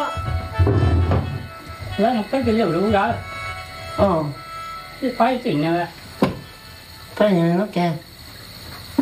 Lấy một cái liệu đủ đó. Cái phái chuyện này. Phái gì nó cha?